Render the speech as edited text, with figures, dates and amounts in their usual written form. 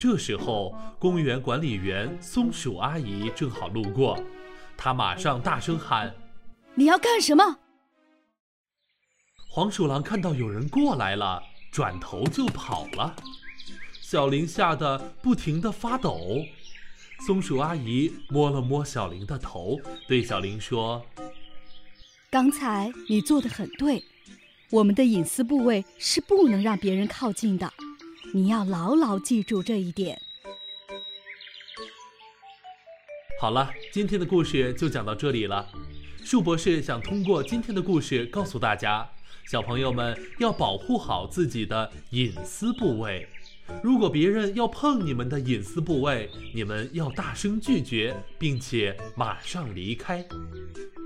这时候，公园管理员松鼠阿姨正好路过，她马上大声喊：“ 你要干什么？” 黄鼠狼看到有人过来了，转头就跑了。小林吓得不停地发抖。松鼠阿姨摸了摸小林的头，对小林说：“ 刚才你做得很对，我们的隐私部位是不能让别人靠近的，你要牢牢记住这一点。” 好了，今天的故事就讲到这里了。树博士想通过今天的故事告诉大家，小朋友们要保护好自己的隐私部位。如果别人要碰你们的隐私部位，你们要大声拒绝，并且马上离开。